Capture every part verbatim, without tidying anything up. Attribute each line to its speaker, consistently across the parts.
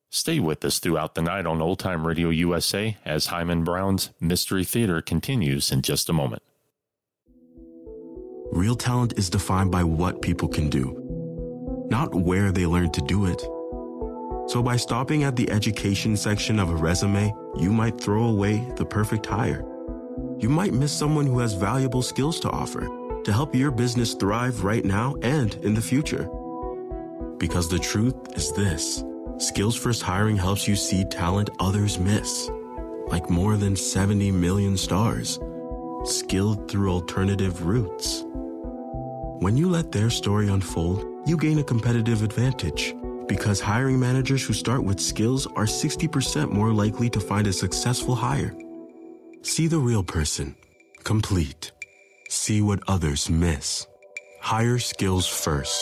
Speaker 1: Stay with us throughout the night on Old Time Radio U S A as Hyman Brown's Mystery Theater continues in just a moment.
Speaker 2: Real talent is defined by what people can do, not where they learn to do it. So by stopping at the education section of a resume, you might throw away the perfect hire. You might miss someone who has valuable skills to offer to help your business thrive right now and in the future. Because the truth is this. Skills First Hiring helps you see talent others miss, like more than seventy million stars, skilled through alternative routes. When you let their story unfold, you gain a competitive advantage, because hiring managers who start with skills are sixty percent more likely to find a successful hire. See the real person, complete. See what others miss. Hire skills first.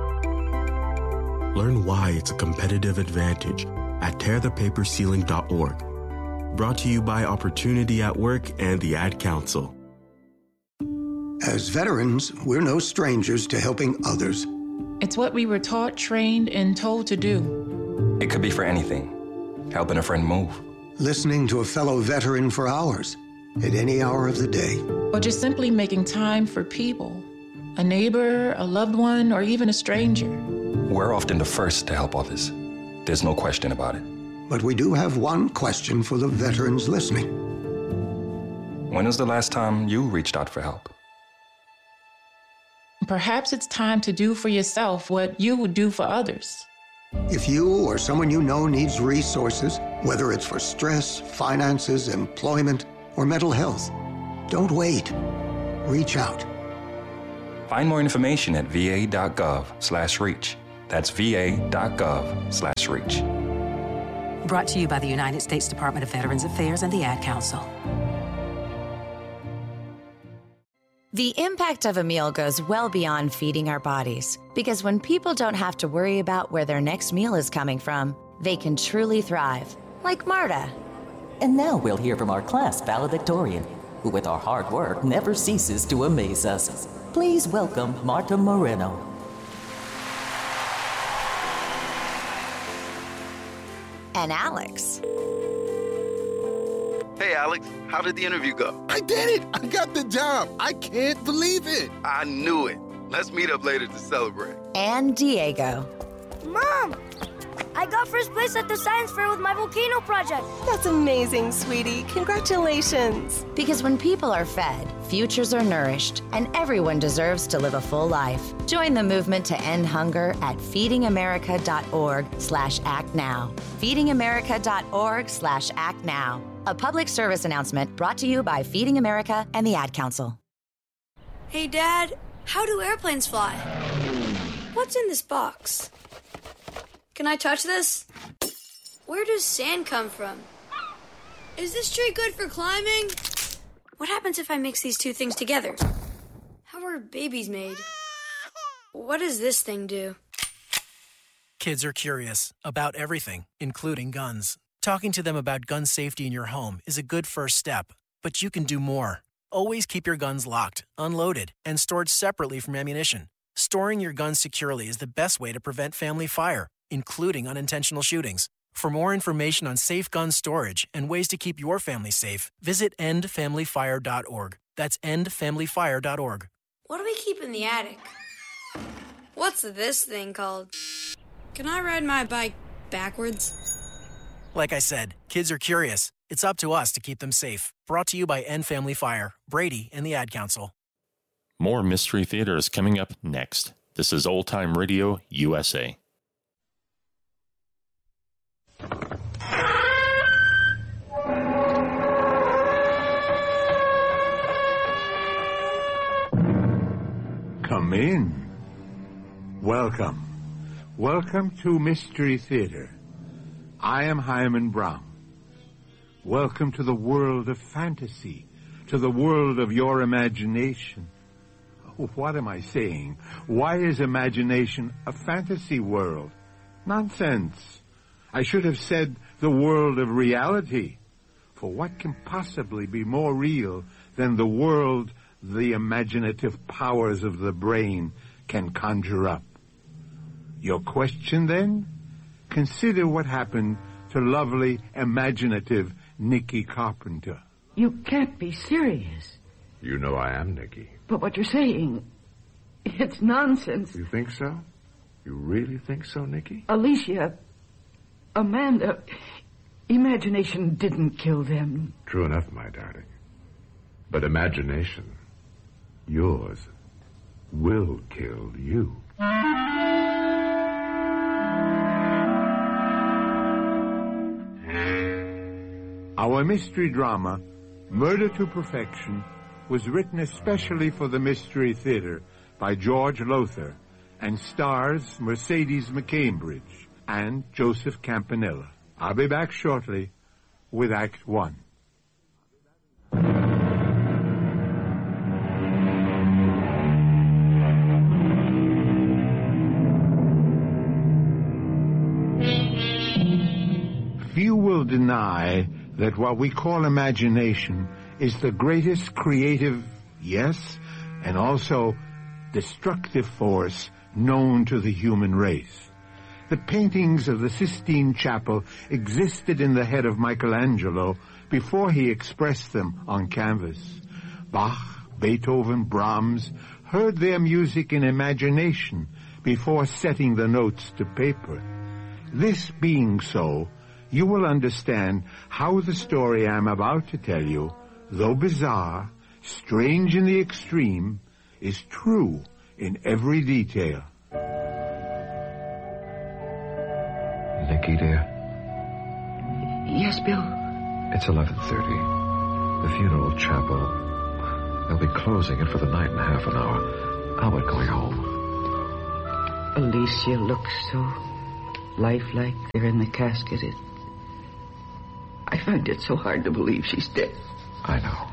Speaker 2: Learn why it's a competitive advantage at tear the paper ceiling dot org. Brought to you by Opportunity at Work and the Ad Council.
Speaker 3: As veterans, we're no strangers to helping others.
Speaker 4: It's what we were taught, trained, and told to do.
Speaker 5: It could be for anything. Helping a friend move.
Speaker 3: Listening to a fellow veteran for hours, at any hour of the day.
Speaker 4: Or just simply making time for people. A neighbor, a loved one, or even a stranger.
Speaker 5: We're often the first to help others. There's no question about it.
Speaker 3: But we do have one question for the veterans listening.
Speaker 5: When was the last time you reached out for help?
Speaker 4: Perhaps it's time to do for yourself what you would do for others.
Speaker 3: If you or someone you know needs resources, whether it's for stress, finances, employment, or mental health, don't wait. Reach out.
Speaker 5: Find more information at va.gov slash reach. That's va.gov slash reach.
Speaker 6: Brought to you by the United States Department of Veterans Affairs and the Ad Council.
Speaker 7: The impact of a meal goes well beyond feeding our bodies, because when people don't have to worry about where their next meal is coming from, they can truly thrive, like Marta.
Speaker 8: And now we'll hear from our class valedictorian, who with our hard work never ceases to amaze us. Please welcome Marta Moreno.
Speaker 7: And Alex.
Speaker 9: Hey, Alex, how did the interview go?
Speaker 10: I did it! I got the job! I can't believe it!
Speaker 9: I knew it. Let's meet up later to celebrate.
Speaker 7: And Diego.
Speaker 11: Mom! I got first place at the science fair with my volcano project.
Speaker 12: That's amazing, sweetie. Congratulations.
Speaker 7: Because when people are fed, futures are nourished, and everyone deserves to live a full life. Join the movement to end hunger at feedingamerica.org slash act now. feedingamerica.org slash act now. A public service announcement brought to you by Feeding America and the Ad Council.
Speaker 11: Hey, Dad, how do airplanes fly? What's in this box? Can I touch this? Where does sand come from? Is this tree good for climbing? What happens if I mix these two things together? How are babies made? What does this thing do?
Speaker 13: Kids are curious about everything, including guns. Talking to them about gun safety in your home is a good first step, but you can do more. Always keep your guns locked, unloaded, and stored separately from ammunition. Storing your guns securely is the best way to prevent family fire, including unintentional shootings. For more information on safe gun storage and ways to keep your family safe, visit end family fire dot org. That's end family fire dot org.
Speaker 11: What do we keep in the attic? What's this thing called? Can I ride my bike backwards?
Speaker 13: Like I said, kids are curious. It's up to us to keep them safe. Brought to you by End Family Fire, Brady, and the Ad Council.
Speaker 1: More Mystery Theater is coming up next. This is Old Time Radio U S A.
Speaker 14: Come in. Welcome. Welcome to Mystery Theater. I am Hyman Brown. Welcome to the world of fantasy, to the world of your imagination. Oh, what am I saying? Why is imagination a fantasy world? Nonsense. I should have said the world of reality. For what can possibly be more real than the world the imaginative powers of the brain can conjure up? Your question, then? consider what happened to lovely, imaginative Nicky Carpenter.
Speaker 15: You can't be serious.
Speaker 16: You know I am, Nicky.
Speaker 15: But what you're saying, it's nonsense.
Speaker 16: You think so? You really think so, Nicky?
Speaker 15: Alicia, Amanda, imagination didn't kill them.
Speaker 16: True enough, my darling. But imagination, yours, will kill you.
Speaker 14: Our mystery drama, Murder to Perfection, was written especially for the Mystery Theater by George Lothar and stars Mercedes McCambridge and Joseph Campanella. I'll be back shortly with Act One. Few will deny that what we call imagination is the greatest creative, yes, and also destructive force known to the human race. The paintings of the Sistine Chapel existed in the head of Michelangelo before he expressed them on canvas. Bach, Beethoven, Brahms heard their music in imagination before setting the notes to paper. This being so, you will understand how the story I'm about to tell you, though bizarre, strange in the extreme, is true in every detail.
Speaker 16: Nicky, dear?
Speaker 15: Yes, Bill?
Speaker 16: It's eleven thirty. The funeral chapel. They'll be closing it for the night in half an hour. Albert going home.
Speaker 15: Alicia looks so lifelike there in the casket. It, I find it so hard to believe she's dead.
Speaker 16: I know.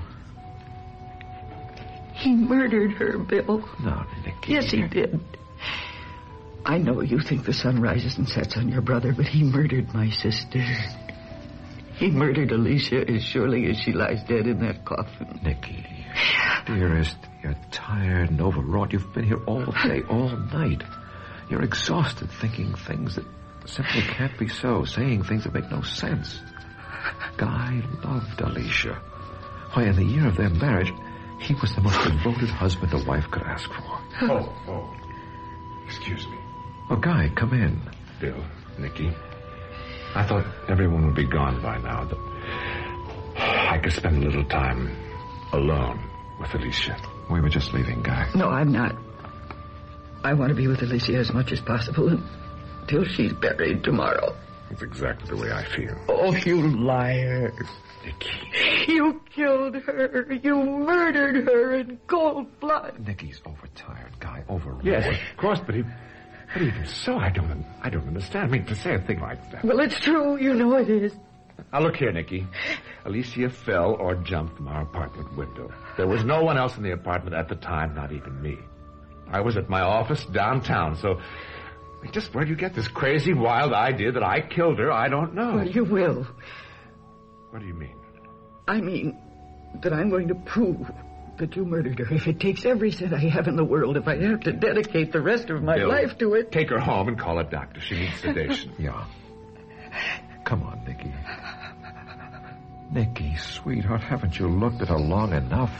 Speaker 15: He murdered her, Bill.
Speaker 16: No, Nicky.
Speaker 15: Yes, he did. I know you think the sun rises and sets on your brother, but he murdered my sister. He murdered Alicia as surely as she lies dead in that coffin.
Speaker 16: Nicky, dearest, you're tired and overwrought. You've been here all day, all night. You're exhausted thinking things that simply can't be so, saying things that make no sense. Guy loved Alicia. Why, in the year of their marriage, he was the most devoted husband a wife could ask for. Oh, oh. Excuse me. Oh, Guy, come in.
Speaker 17: Bill, Nicky, I thought everyone would be gone by now. That I could spend a little time alone with Alicia.
Speaker 16: We were just leaving, Guy.
Speaker 15: No, I'm not. I want to be with Alicia as much as possible until she's buried tomorrow.
Speaker 17: That's exactly the way I feel.
Speaker 15: Oh, you liar.
Speaker 17: Nicky.
Speaker 15: You killed her. You murdered her in cold blood.
Speaker 16: Nicky's overtired, Guy. Overwrought.
Speaker 17: Yes, of course, but he... But even so, I don't... I don't understand. I mean, to say a thing like that.
Speaker 15: Well, it's true. You know it is.
Speaker 17: Now, look here, Nicky. Alicia fell or jumped from our apartment window. There was no one else in the apartment at the time, not even me. I was at my office downtown, so... Just where do you get this crazy, wild idea that I killed her? I don't know.
Speaker 15: Well, you will.
Speaker 17: What do you mean?
Speaker 15: I mean that I'm going to prove that you murdered her. If it takes every cent I have in the world, if I have to dedicate the rest of my
Speaker 17: Bill,
Speaker 15: life to it...
Speaker 17: Take her home and call a doctor. She needs sedation.
Speaker 16: Yeah. Come on, Nicky. Nicky, sweetheart, haven't you looked at her long enough?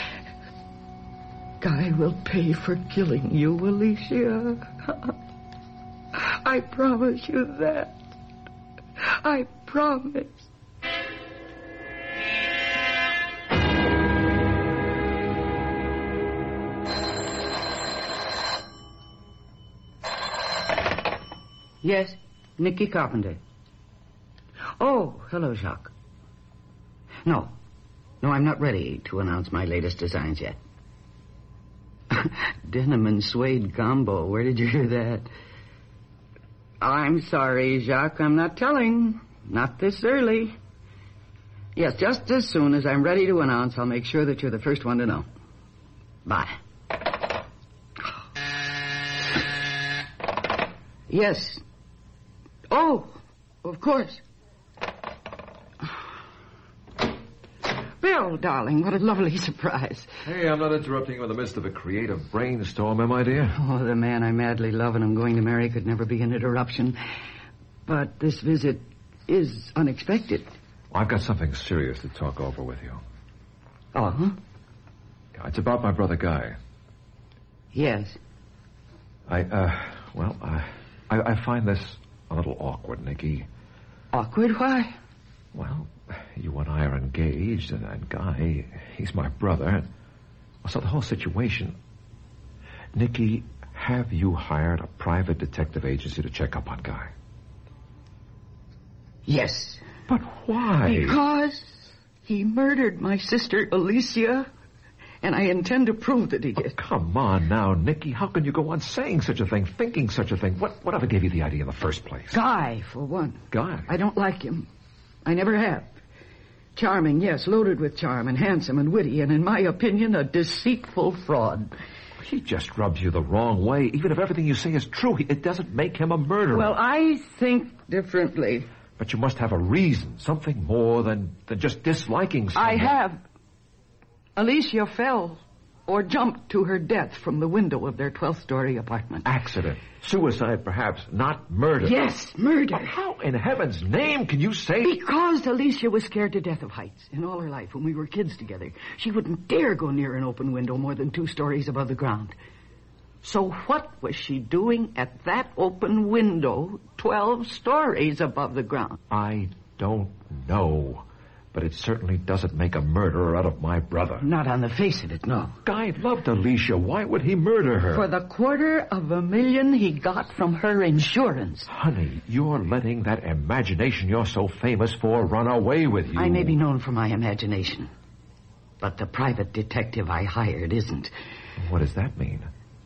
Speaker 15: Guy will pay for killing you, Alicia. I promise you that. I promise. Yes, Nicky Carpenter. Oh, hello, Jacques. No. No, I'm not ready to announce my latest designs yet. Denim and suede combo. Where did you hear that? I'm sorry, Jacques. I'm not telling. Not this early. Yes, just as soon as I'm ready to announce, I'll make sure that you're the first one to know. Bye. Yes. Oh, of course. Bill, darling, what a lovely surprise.
Speaker 16: Hey, I'm not interrupting you in the midst of a creative brainstorm, am I, dear?
Speaker 15: Oh, the man I madly love and I'm going to marry could never be an interruption. But this visit is unexpected.
Speaker 16: I've got something serious to talk over with you.
Speaker 15: Oh, huh?
Speaker 16: It's about my brother Guy.
Speaker 15: Yes.
Speaker 16: I, uh, well, uh, I, I find this a little awkward, Nicky.
Speaker 15: Awkward? Why?
Speaker 16: Well, you and I are engaged, and, and Guy, he's my brother. So the whole situation... Nicky, have you hired a private detective agency to check up on Guy?
Speaker 15: Yes.
Speaker 16: But why?
Speaker 15: Because he murdered my sister, Alicia, and I intend to prove that he did.
Speaker 16: Oh, come on now, Nicky. How can you go on saying such a thing, thinking such a thing? What, whatever gave you the idea in the first place?
Speaker 15: Guy, for one.
Speaker 16: Guy?
Speaker 15: I don't like him. I never have. Charming, yes, loaded with charm, and handsome and witty, and in my opinion, a deceitful fraud.
Speaker 16: He just rubs you the wrong way. Even if everything you say is true, it doesn't make him a murderer.
Speaker 15: Well, I think differently.
Speaker 16: But you must have a reason, something more than, than just disliking someone.
Speaker 15: I have. Alicia fell or jumped to her death from the window of their twelfth-story apartment.
Speaker 16: Accident. Suicide, perhaps. Not murder.
Speaker 15: Yes, murder.
Speaker 16: But how in heaven's name can you say...
Speaker 15: Because Alicia was scared to death of heights. In all her life, when we were kids together, she wouldn't dare go near an open window more than two stories above the ground. So what was she doing at that open window, twelve stories above the ground?
Speaker 16: I don't know. But it certainly doesn't make a murderer out of my brother.
Speaker 15: Not on the face of it, no.
Speaker 16: Guy loved Alicia. Why would he murder her?
Speaker 15: For the quarter of a million he got from her insurance.
Speaker 16: Honey, you're letting that imagination you're so famous for run away with you.
Speaker 15: I may be known for my imagination. But the private detective I hired isn't.
Speaker 16: What does that mean?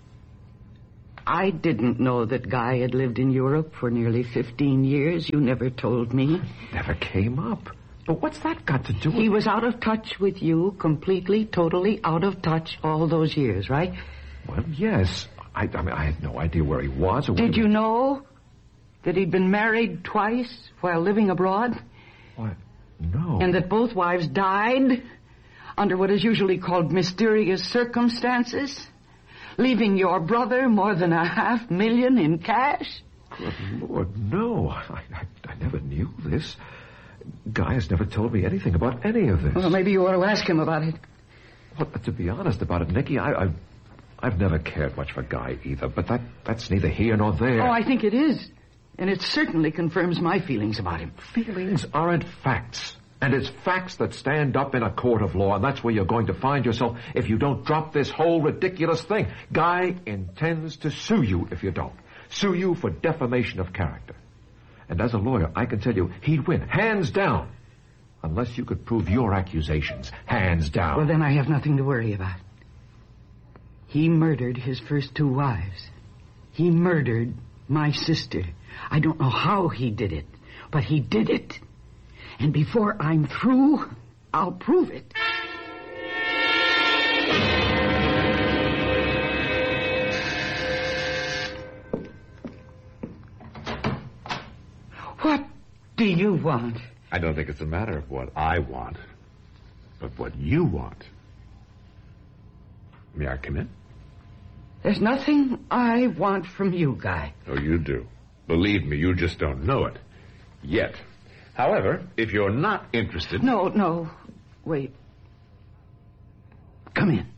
Speaker 15: I didn't know that Guy had lived in Europe for nearly fifteen years. You never told me.
Speaker 16: It never came up. But what's that got to do with...
Speaker 15: He was out of touch with you, completely, totally out of touch all those years, right?
Speaker 16: Well, yes. I, I mean, I had no idea where he was. Or
Speaker 15: Did
Speaker 16: he...
Speaker 15: you know that he'd been married twice while living abroad?
Speaker 16: What? No.
Speaker 15: And that both wives died under what is usually called mysterious circumstances, leaving your brother more than a half million in cash?
Speaker 16: Good Lord, no. I, I, I never knew this. Guy has never told me anything about any of this.
Speaker 15: Well, maybe you ought to ask him about it.
Speaker 16: Well, to be honest about it, Nicky, I, I've, I've never cared much for Guy either, but that, that's neither here nor there.
Speaker 15: Oh, I think it is. And it certainly confirms my feelings about him.
Speaker 16: Feelings aren't facts. And it's facts that stand up in a court of law, and that's where you're going to find yourself if you don't drop this whole ridiculous thing. Guy intends to sue you if you don't. Sue you for defamation of character. And as a lawyer, I can tell you, he'd win, hands down. Unless you could prove your accusations, hands down.
Speaker 15: Well, then I have nothing to worry about. He murdered his first two wives. He murdered my sister. I don't know how he did it, but he did it. And before I'm through, I'll prove it. What do you want?
Speaker 17: I don't think it's a matter of what I want, but what you want. May I come in?
Speaker 15: There's nothing I want from you, Guy.
Speaker 17: Oh, you do. Believe me, you just don't know it. Yet. However, if you're not interested...
Speaker 15: No, no. Wait. Come in.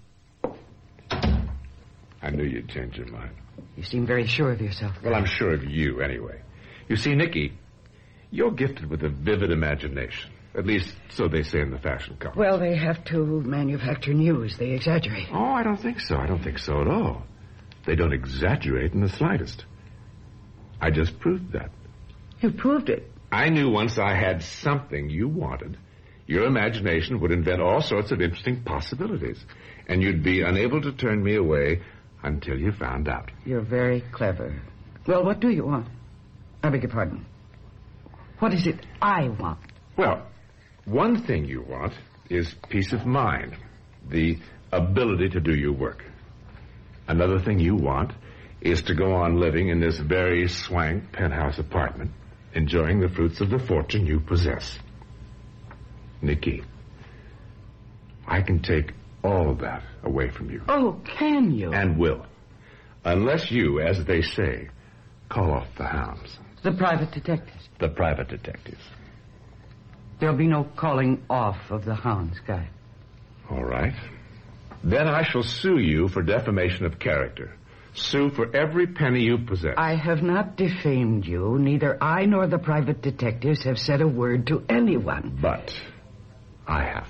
Speaker 17: I knew you'd change your mind.
Speaker 15: You seem very sure of yourself.
Speaker 17: Well, I'm sure of you, anyway. You see, Nicky, you're gifted with a vivid imagination. At least, so they say in the fashion columns.
Speaker 15: Well, they have to manufacture news. They exaggerate.
Speaker 17: Oh, I don't think so. I don't think so at all. They don't exaggerate in the slightest. I just proved that.
Speaker 15: You proved it.
Speaker 17: I knew once I had something you wanted, your imagination would invent all sorts of interesting possibilities, and you'd be unable to turn me away until you found out.
Speaker 15: You're very clever. Well, what do you want? I beg your pardon. What is it I want?
Speaker 17: Well, one thing you want is peace of mind, the ability to do your work. Another thing you want is to go on living in this very swank penthouse apartment, enjoying the fruits of the fortune you possess. Nicky, I can take all of that away from you.
Speaker 15: Oh, can you?
Speaker 17: And will. Unless you, as they say, call off the hounds.
Speaker 15: The private detectives.
Speaker 17: The private detectives.
Speaker 15: There'll be no calling off of the hounds, Guy.
Speaker 17: All right. Then I shall sue you for defamation of character. Sue for every penny you possess.
Speaker 15: I have not defamed you. Neither I nor the private detectives have said a word to anyone.
Speaker 17: But I have.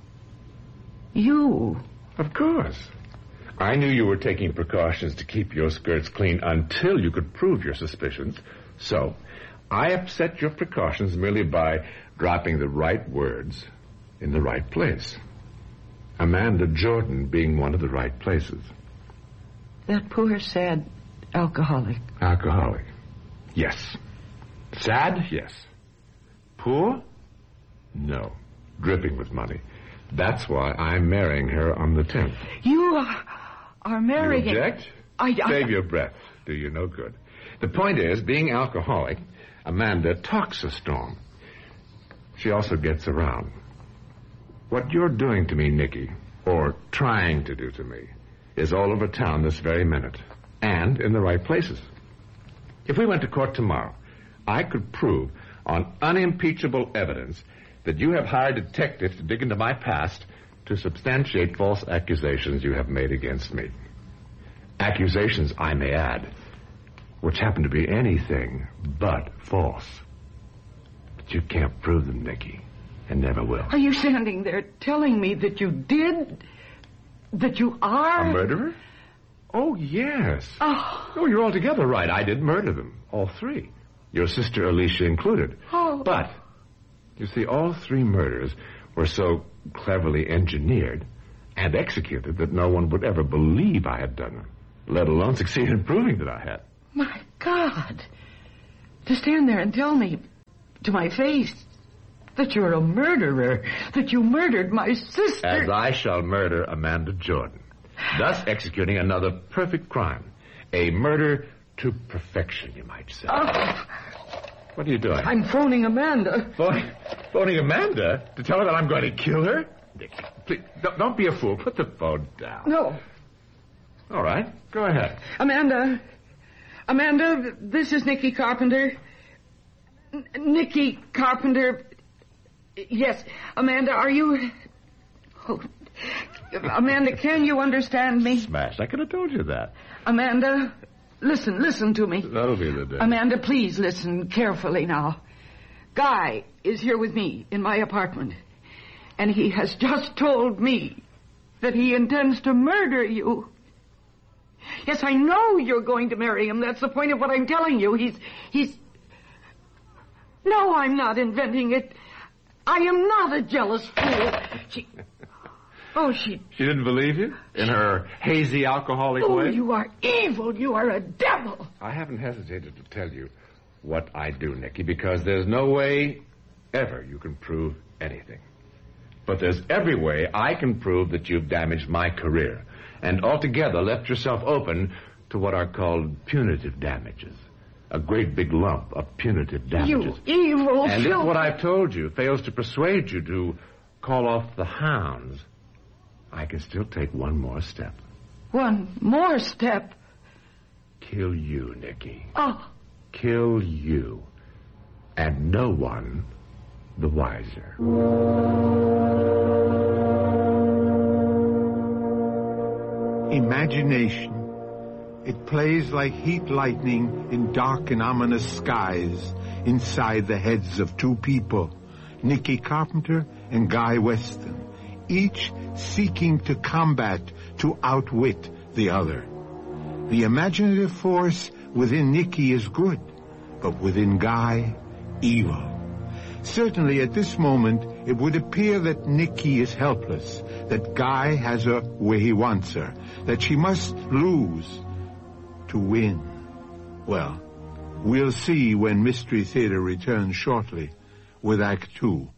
Speaker 15: You?
Speaker 17: Of course. I knew you were taking precautions to keep your skirts clean until you could prove your suspicions. So, I upset your precautions merely by dropping the right words in the right place. Amanda Jordan being one of the right places.
Speaker 15: That poor, sad alcoholic.
Speaker 17: Alcoholic. Yes. Sad? Yes. Poor? No. Dripping with money. That's why I'm marrying her on the tenth.
Speaker 15: You are, are marrying...
Speaker 17: You object?
Speaker 15: I, I,
Speaker 17: Save your breath. Do you no good. The point is, being alcoholic, Amanda talks a storm. She also gets around. What you're doing to me, Nicky, or trying to do to me, is all over town this very minute, and in the right places. If we went to court tomorrow, I could prove on unimpeachable evidence that you have hired detectives to dig into my past to substantiate false accusations you have made against me. Accusations, I may add, which happen to be anything but false. But you can't prove them, Nicky, and never will.
Speaker 15: Are you standing there telling me that you did... that you are...
Speaker 17: A murderer? Oh, yes.
Speaker 15: Oh.
Speaker 17: Oh, you're altogether right. I did murder them, all three. Your sister Alicia included.
Speaker 15: Oh.
Speaker 17: But, you see, all three murders were so cleverly engineered and executed that no one would ever believe I had done them, let alone succeed in proving that I had.
Speaker 15: My God. To stand there and tell me to my face that you're a murderer, that you murdered my sister.
Speaker 17: As I shall murder Amanda Jordan, thus executing another perfect crime. A murder to perfection, you might say.
Speaker 15: Oh.
Speaker 17: What are you doing?
Speaker 15: I'm phoning Amanda.
Speaker 17: Phoning, phoning Amanda? To tell her that I'm going to kill her? Nick, please, don't, don't be a fool. Put the phone down.
Speaker 15: No.
Speaker 17: All right, go ahead.
Speaker 15: Amanda. Amanda, this is Nicky Carpenter. N- Nicky Carpenter. Yes, Amanda, are you... Oh, Amanda, can you understand me?
Speaker 17: Smash, I could have told you that.
Speaker 15: Amanda, listen, listen to me.
Speaker 17: That'll be the day.
Speaker 15: Amanda, please listen carefully now. Guy is here with me in my apartment, and he has just told me that he intends to murder you. Yes, I know you're going to marry him. That's the point of what I'm telling you. He's... he's... No, I'm not inventing it. I am not a jealous fool. She... Oh, she...
Speaker 17: She didn't believe you? In her hazy, alcoholic
Speaker 15: oh,
Speaker 17: way?
Speaker 15: Oh, you are evil. You are a devil.
Speaker 17: I haven't hesitated to tell you what I do, Nicky, because there's no way ever you can prove anything. But there's every way I can prove that you've damaged my career and altogether left yourself open to what are called punitive damages. A great big lump of punitive damages.
Speaker 15: You evil...
Speaker 17: And
Speaker 15: filth.
Speaker 17: if what I've told you fails to persuade you to call off the hounds, I can still take one more step.
Speaker 15: One more step?
Speaker 17: Kill you, Nicky.
Speaker 15: Oh.
Speaker 17: Kill you. And no one the wiser.
Speaker 14: Imagination. It plays like heat lightning in dark and ominous skies inside the heads of two people, Nicky Carpenter and Guy Weston, each seeking to combat, to outwit the other. The imaginative force within Nicky is good, but within Guy, evil. Certainly at this moment, it would appear that Nicky is helpless, that Guy has her where he wants her, that she must lose to win. Well, we'll see when Mystery Theater returns shortly with Act Two